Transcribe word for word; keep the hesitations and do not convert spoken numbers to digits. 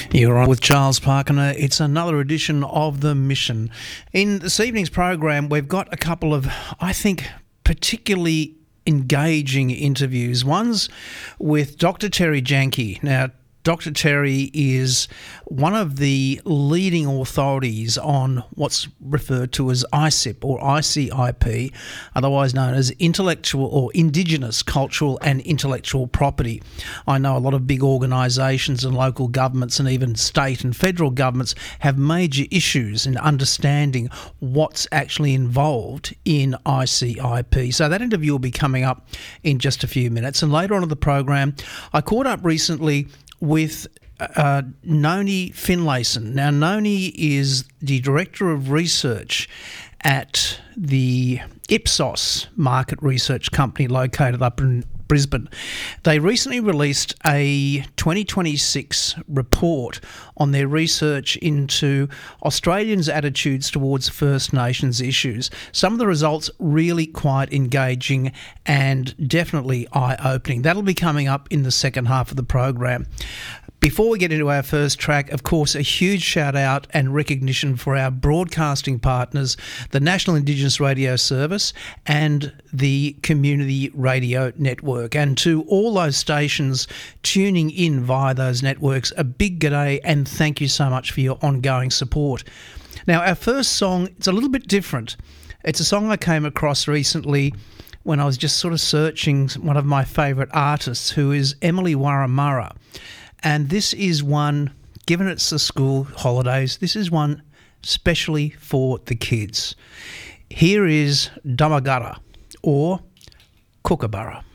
You're on with Charles Parkiner. It's another edition of The Mission. In this evening's program, we've got a couple of, I think, particularly engaging interviews. One's with Doctor Terry Janke. Now, Doctor Terry is one of the leading authorities on what's referred to as I C I P or I C I P, otherwise known as Intellectual or Indigenous Cultural and Intellectual Property. I know a lot of big organisations and local governments and even state and federal governments have major issues in understanding what's actually involved in I C I P. So that interview will be coming up in just a few minutes. And later on in the program, I caught up recently with uh, Noni Finlayson. Now, Noni is the Director of Research at the Ipsos market research company located up in Brisbane. They recently released a twenty twenty-six report on their research into Australians' attitudes towards First Nations issues. Some of the results really quite engaging and definitely eye-opening. That'll be coming up in the second half of the program. Before we get into our first track, of course, a huge shout out and recognition for our broadcasting partners, the National Indigenous Radio Service and the Community Radio Network. And to all those stations tuning in via those networks, a big g'day and thank you so much for your ongoing support. Now, our first song, it's a little bit different. It's a song I came across recently when I was just sort of searching one of my favourite artists, who is Emily Warramurra. And this is one, given it's the school holidays, this is one specially for the kids. Here is Damagara or Kookaburra.